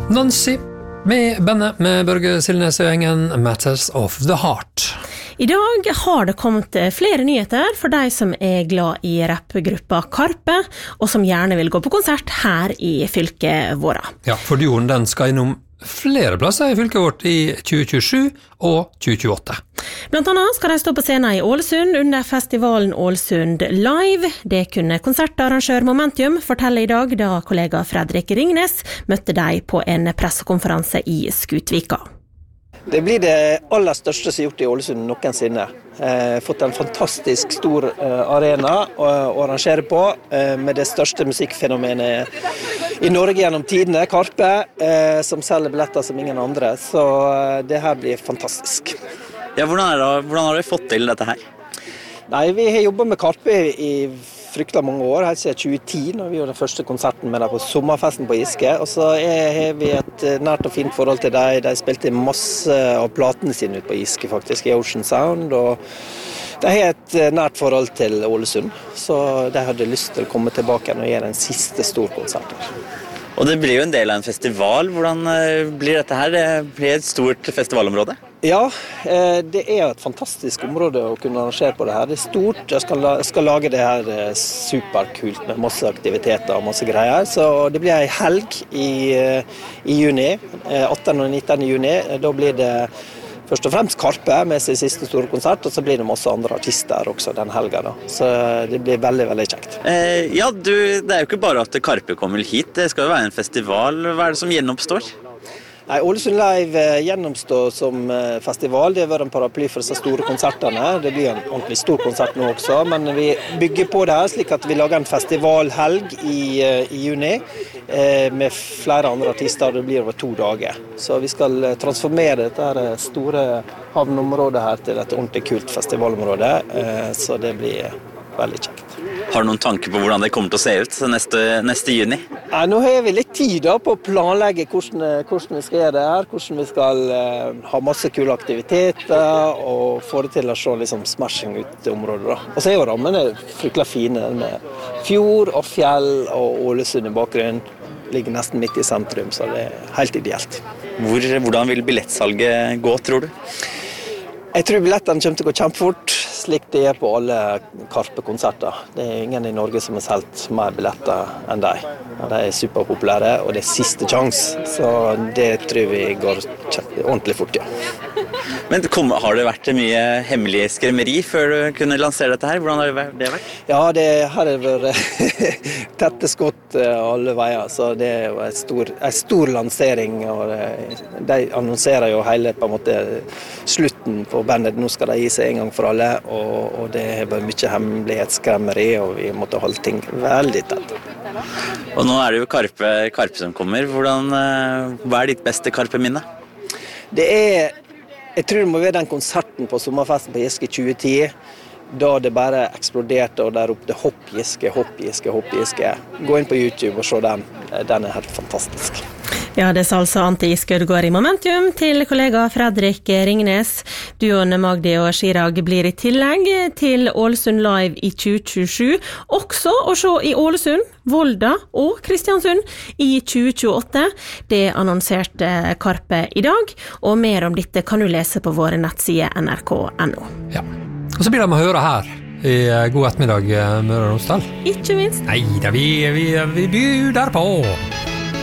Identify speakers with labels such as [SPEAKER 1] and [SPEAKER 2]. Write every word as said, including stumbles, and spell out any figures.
[SPEAKER 1] Nancy med bandet med Børge Silnes og gjengen Matters of the Heart.
[SPEAKER 2] I dag har det kommet flere nyheter for de som er glad i rappgruppa Karpe, og som gjerne vil gå på konsert her i fylket våra.
[SPEAKER 1] Ja, for Dion den skal innom flere plasser i fylket vårt i tjue tjuesju og tjue tjueåtte.
[SPEAKER 2] Blant annet skal de stå på scenen i Ålesund under festivalen Ålesund Live. Det kunne konsertarrangør Momentum fortelle i dag, da kollega Fredrik Ringnes møtte de på en pressekonferanse i Skutvika.
[SPEAKER 3] Det blir det aller største som er gjort i Ålesund noensinne. Eh, fått en fantastisk stor eh, arena å, å arrangere på, eh, med det største musikkfenomenet i Norge gjennom tidene, Karpe, eh, som selger billetter som ingen andre. Så eh, det her blir fantastisk.
[SPEAKER 4] Ja, hvordan, er det, hvordan har dere fått til dette her?
[SPEAKER 3] Nei, vi har jobbet med Karpe i fryktelig mange år, helt siden tjue ti, når vi gjorde den første konserten med dem på sommerfesten på Giske. Og så har vi et nært og fint forhold til dem. De spilte masse av platene sine ut på Giske, faktisk, i Ocean Sound. Og de har et nært forhold til Ålesund, så de hadde lyst til å komme tilbake og gjøre en siste stor konsert her.
[SPEAKER 4] Og det blir jo en del av en festival. Hvordan blir dette her? Det blir et stort festivalområde?
[SPEAKER 3] Ja, det er et fantastisk område å kunne arrangere på det her. Det er stort, jeg skal, skal lage det her superkult med masse aktiviteter og masse greier. Så det blir en helg i, i juni, attende og nittende juni. Da blir det først og fremst Karpe med sin siste store konsert, og så blir det masse andre artister også den helga da. Så det blir veldig, veldig kjekt.
[SPEAKER 4] Eh, ja, du, det er jo ikke bare at Karpe kommer hit, det skal jo være en festival. Hva er det som gjenoppstår?
[SPEAKER 3] Nei, Ålesund Live gjennomstår som festival. Det har vært en paraply for disse store konsertene. Det blir en ordentlig stor konsert nå også, men vi bygger på det her slik at vi lager en festivalhelg i, i juni med flere andre artister. Det blir over to dager. Så vi skal transformere dette store havneområdet her til et ordentlig kult festivalområde, så det blir veldig kjekt.
[SPEAKER 4] Har du noen tanker på hvordan det kommer til å se ut neste, neste juni?
[SPEAKER 3] Nei, nå har vi litt tid da, på å planlegge hvordan, hvordan vi skal gjøre det her, hvordan vi skal uh, ha masse kule aktiviteter og få det til å se liksom, smashing ut i området. Da. Og så er jo rammene fryktelig fine med fjord og fjell og Ålesund i bakgrunnen. Ligger nesten midt i sentrum, så det er helt ideelt.
[SPEAKER 4] Hvor, hvordan vil billettsalget gå, tror du?
[SPEAKER 3] Jeg tror billettene kommer til å gå kjempefort, slik det er på alle Karpe-konserter. Det er ingen i Norge som har solgt mer billetter enn de. De er superpopulære, og det er siste sjanse, så det tror vi går ordentlig fort, ja.
[SPEAKER 4] Men kom, har det vært mye hemmelig skremmeri før du kunne lansere dette her? Hvordan har det vært?
[SPEAKER 3] Ja, det her har vært tette skott alle veier, så det er jo en stor, en stor lansering, og de annonserer jo hele på en måte slutten på bandet. Nå skal de gi seg en gang for alle, og, og det har vært mye hemmelighetsskremmeri, og vi måtte holde ting veldig tett.
[SPEAKER 4] Og nå er det jo Karpe, Karpe som kommer. Hvordan, hva er ditt beste Karpe-minne?
[SPEAKER 3] Det er, jeg tror det må være den konserten på sommerfesten på Giske tjue ti, da det bare eksploderte, og der ropte hopp Giske, hopp Giske, hopp Giske. Gå inn på YouTube og se den. Den er helt fantastisk.
[SPEAKER 2] Ja, det sa altså Ante Iskødgård i Momentum til kollega Fredrik Ringnes. Duoen Magdi og Chirag blir i tillegg til Ålesund Live i tjue tjuesju. Også å se i Ålesund, Volda og Kristiansund i tjue tjueåtte. Det annonserte Karpe i dag, og mer om dette kan du lese på våre nettsider N R K punktum N O.
[SPEAKER 1] Ja. Og så blir det med å høre her i God ettermiddag, Møre og Romsdal.
[SPEAKER 2] Ikke minst.
[SPEAKER 1] Nei, da vi, vi, vi byr der på.